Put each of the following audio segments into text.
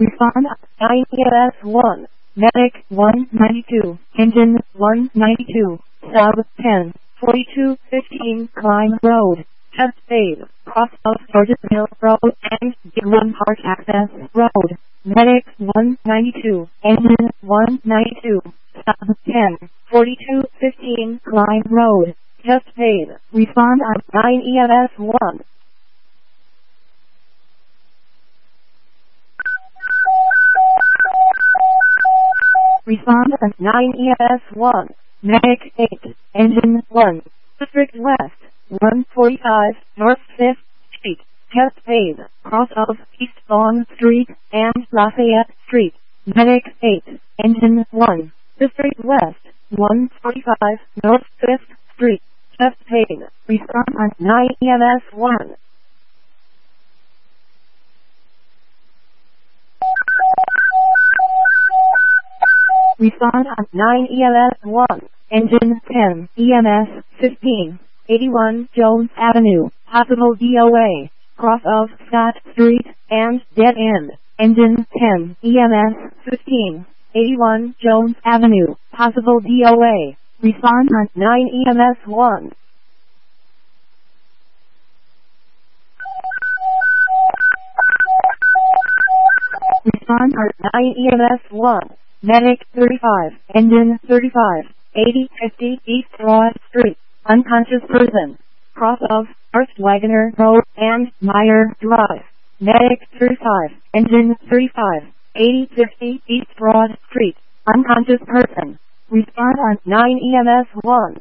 Respond 9 EMS 1. Medic 192. Engine 192. Sub 10. 4215 Climb Road. Test phase. Cross of Georgia Mill Road and Gilman Park Access Road. Medic 192. Engine 192. Sub 10. 4215 Climb Road. Test phase. Respond on 9 EMS 1. Respond on 9 EMS 1. Medic 8. Engine 1. District West. 145 North 5th Street. Test phase. Cross of East Long Street and Lafayette Street. Medic 8. Engine 1. District West. 145 North 5th Street. Test phase. Respond on 9 EMS 1. Respond on 9 EMS 1. Engine 10. EMS 15. 81 Jones Avenue. Possible DOA. Cross of Scott Street and dead end. Engine 10. EMS 15. 81 Jones Avenue. Possible DOA. Respond on 9 EMS 1. Respond on 9 EMS 1. Medic 35. Engine 35. 8050 East Broad Street. Unconscious person. Cross of First Wagoner Road and Meyer Drive. Medic 35. Engine 35. 8050 East Broad Street. Unconscious person. Respond on 9 EMS 1.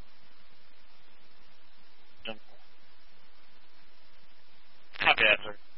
Copy that, sir.